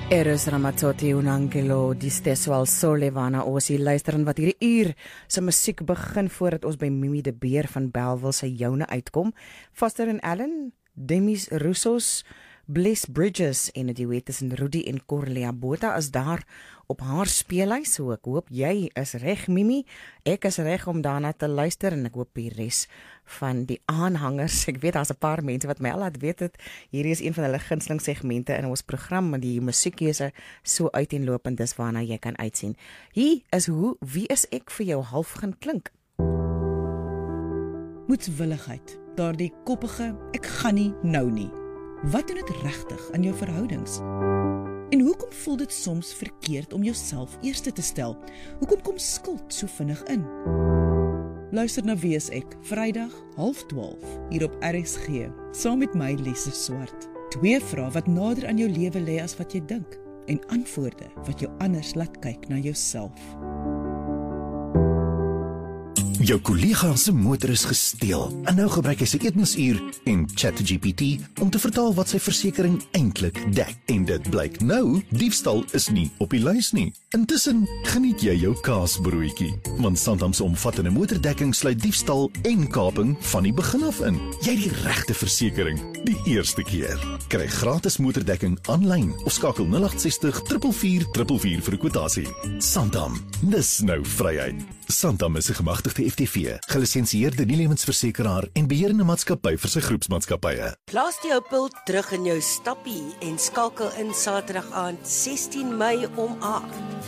Eros Ramazzotti Unangelo, die stesso al sole wana osie luisteren wat hierdie uur se musiek begin voordat ons by Mimi de Beer van Bellville se joune uitkom. Foster en Allen, Demis Roussos, Bliss Bridges en 'n duet tussen Rudy en Corleia Botha is daar op haar speellys, so ek hoop jy is reg Mimi. Ek is reg om daarna te luister en ek hoop die res van die aanhangers. Ek weet daar's 'n paar mense wat my al laat weet het hierdie is een van hulle gunsteling segmente in ons program, maar die musiekkeuse so uiteenlopend is waarna jy kan uitsien. Hier is wie is ek vir jou half gaan klink. Moedswilligheid, daardie koppige, ek gaan nie nou nie. Wat doen dit regtig in jou verhoudings? En hoekom voel dit soms verkeerd om jouself eerste te stel? Hoekom kom skuld so vinnig in? Luister na Wie is ek, Vrydag 11:30 hier op RSG, saam met my Lise Swart. 2 vrae wat nader aan jou lewe lê as wat jy dink en antwoorde wat jou anders laat kyk na jouself. Jou kollega se motor is gesteel en nou gebruik hy sy eetmisuur en ChatGPT om te vertaal wat sy versekering eintlik dek. En dit blyk nou, diefstal is nie op die lys nie. Intussen geniet jy jou kaasbroodjie, want Santam se omvattende motordekking sluit diefstal en kaping van die begin af in. Jy het die regte versekering die eerste keer. Kry gratis motordekking aanlyn of skakel 0860 444 444 vir 'n kwotasie. Santam, dis nou vryheid. Santam is 'n gemagtigde FTV, gelisensieerde nie-lewensversekeraar en beheerende maatskappy vir sy groepsmaatskappye. Plaas jou pil terug in jou stappie en skakel in Saterdag aand 16 Mei om 8.